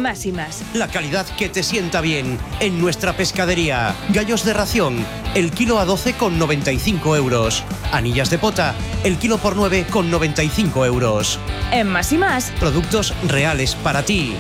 Más y Más. La calidad que te sienta bien en nuestra pescadería. Gallos de ración, el kilo a 12,95 euros. Anillas de pota, el kilo por 9,95 euros. En Más y Más. Productos reales para ti.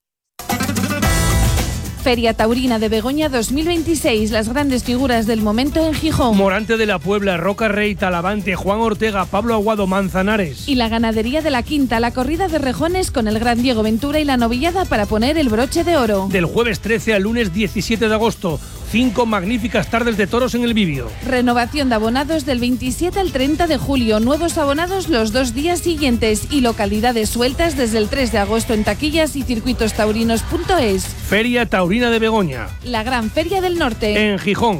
Feria Taurina de Begoña 2026, las grandes figuras del momento en Gijón. Morante de la Puebla, Roca Rey, Talavante, Juan Ortega, Pablo Aguado, Manzanares. Y la ganadería de la Quinta, la corrida de rejones con el gran Diego Ventura y la novillada para poner el broche de oro. Del jueves 13 al lunes 17 de agosto, 5 magníficas tardes de toros en el Bibio. Renovación de abonados del 27 al 30 de julio, nuevos abonados los 2 días siguientes y localidades sueltas desde el 3 de agosto en taquillas y circuitostaurinos.es. Feria Taurina de Begoña. La gran feria del norte. En Gijón.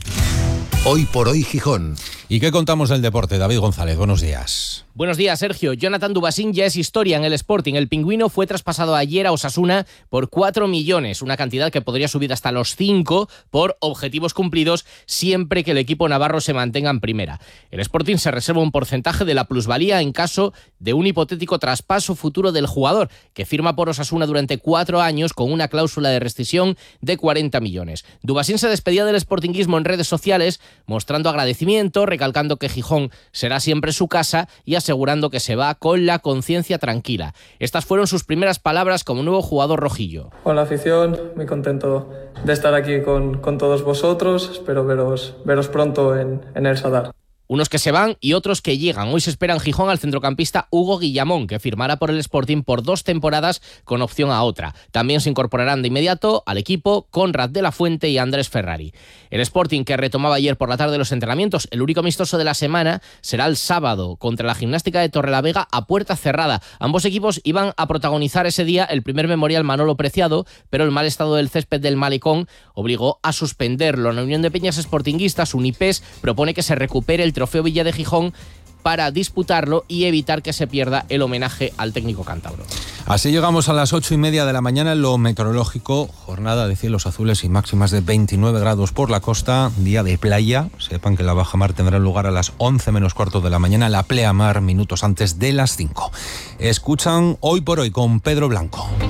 Hoy por hoy Gijón. ¿Y qué contamos del deporte? David González, buenos días. Buenos días, Sergio. Jonathan Dubasín ya es historia en el Sporting. El pingüino fue traspasado ayer a Osasuna por 4 millones, una cantidad que podría subir hasta los 5 por objetivos cumplidos siempre que el equipo navarro se mantenga en primera. El Sporting se reserva un porcentaje de la plusvalía en caso de un hipotético traspaso futuro del jugador, que firma por Osasuna durante 4 años con una cláusula de rescisión de 40 millones. Dubasín se despedía del sportinguismo en redes sociales, mostrando agradecimiento, recalcando que Gijón será siempre su casa y asegurando que se va con la conciencia tranquila. Estas fueron sus primeras palabras como nuevo jugador rojillo. Hola afición, muy contento de estar aquí con todos vosotros. Espero veros pronto en el Sadar. Unos que se van y otros que llegan. Hoy se espera en Gijón al centrocampista Hugo Guillamón, que firmará por el Sporting por 2 temporadas con opción a otra. También se incorporarán de inmediato al equipo Conrad de la Fuente y Andrés Ferrari. El Sporting, que retomaba ayer por la tarde los entrenamientos, el único amistoso de la semana, será el sábado contra la Gimnástica de Torrelavega a puerta cerrada. Ambos equipos iban a protagonizar ese día el primer memorial Manolo Preciado, pero el mal estado del césped del Malecón obligó a suspenderlo. La Unión de Peñas Sportinguistas, Unipes, propone que se recupere el Trofeo Villa de Gijón para disputarlo y evitar que se pierda el homenaje al técnico cántabro. Así llegamos a las 8:30 de la mañana en lo meteorológico. Jornada de cielos azules y máximas de 29 grados por la costa. Día de playa. Sepan que la bajamar tendrá lugar a las 11 menos cuarto de la mañana. La pleamar minutos antes de las 5. Escuchan Hoy por Hoy con Pedro Blanco.